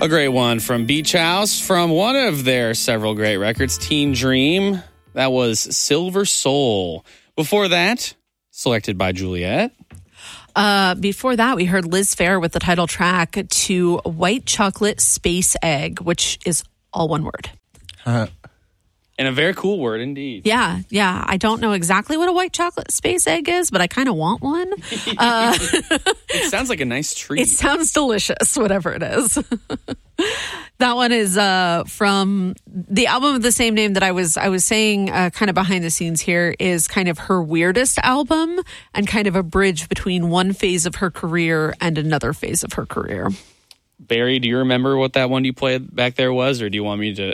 A great one from Beach House, from one of their several great records, Teen Dream. That was Silver Soul. Before that, selected by Juliet. Before that, we heard Liz Phair with the title track to White Chocolate Space Egg, which is all one word. And a very cool word indeed. Yeah. I don't know exactly what a white chocolate space egg is, but I kind of want one. It sounds like a nice treat. It sounds delicious, whatever it is. That one is from the album of the same name that I was saying kind of behind the scenes here is kind of her weirdest album and kind of a bridge between one phase of her career and another phase of her career. Barry, do you remember what that one you played back there was, or do you want me to...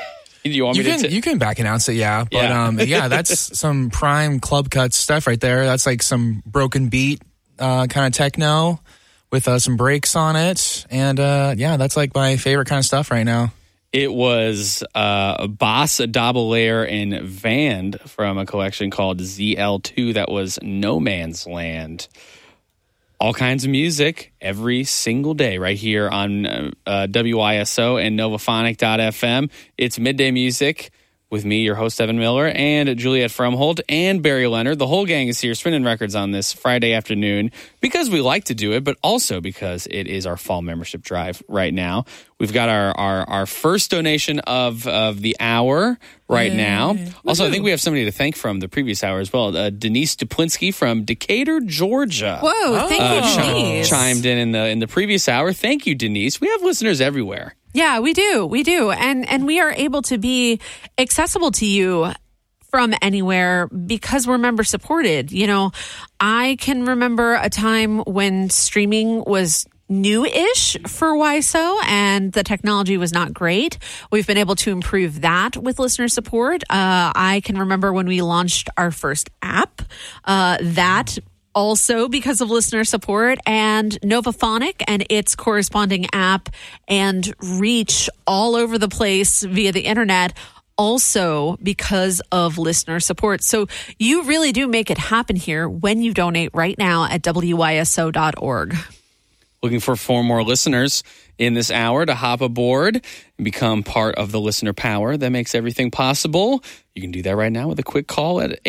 You can back announce it, yeah. But yeah, that's some prime Club Cuts stuff right there. That's like some broken beat kind of techno with some breaks on it. And yeah, that's like my favorite kind of stuff right now. It was Boss, Dabalair, and Vand from a collection called ZL2 that was No Man's Land. All kinds of music every single day right here on WISO and Novaphonic.fm. It's Midday Music with me, your host, Evan Miller, and Juliet Fromhold and Barry Leonard. The whole gang is here spinning records on this Friday afternoon because we like to do it, but also because it is our fall membership drive right now. We've got our first donation of the hour right now. Also, I think we have somebody to thank from the previous hour as well. Denise Duplinsky from Decatur, Georgia. Whoa, thank you, Denise. Chimed in the previous hour. Thank you, Denise. We have listeners everywhere. Yeah, we do. And we are able to be accessible to you from anywhere because we're member supported. You know, I can remember a time when streaming was new-ish for WISO and the technology was not great. We've been able to improve that with listener support. I can remember when we launched our first app, that also because of listener support, and Novaphonic and its corresponding app and reach all over the place via the internet, also because of listener support. So you really do make it happen here when you donate right now at WISO.org. Looking for 4 more listeners in this hour to hop aboard and become part of the listener power that makes everything possible. You can do that right now with a quick call at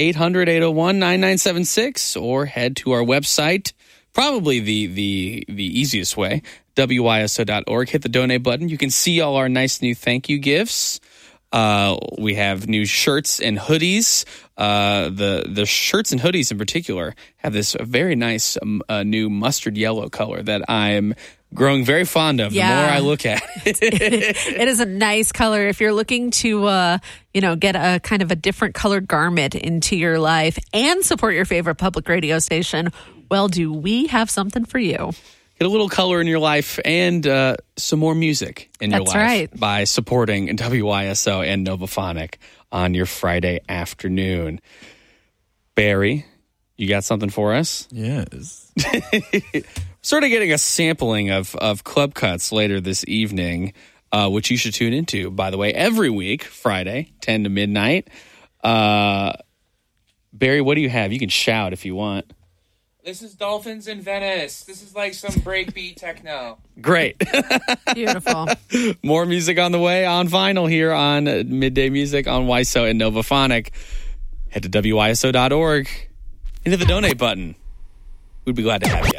800-801-9976 or head to our website, probably the easiest way, WISO.org. Hit the donate button. You can see all our nice new thank you gifts. We have new shirts and hoodies. The shirts and hoodies in particular have this very nice new mustard yellow color that I'm growing very fond of the more I look at it. It is a nice color. If you're looking to, get a kind of a different colored garment into your life and support your favorite public radio station, well, do we have something for you? Get a little color in your life and some more music in your life. That's right. By supporting WISO and Novaphonic on your Friday afternoon. Barry, you got something for us? Yes. Sort of getting a sampling of Club Cuts later this evening, which you should tune into, by the way, every week, Friday, 10 to midnight. Barry, what do you have? You can shout if you want. This is Dolphins in Venice. This is like some breakbeat techno. Great. Beautiful. More music on the way on vinyl here on Midday Music on WISO and Novaphonic. Head to WISO.org. Into the donate button. We'd be glad to have you.